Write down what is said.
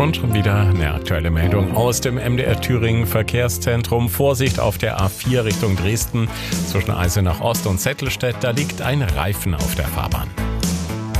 Und schon wieder eine aktuelle Meldung aus dem MDR Thüringen Verkehrszentrum. Vorsicht auf der A4 Richtung Dresden zwischen Eisenach Ost und Zettelstedt. Da liegt ein Reifen auf der Fahrbahn.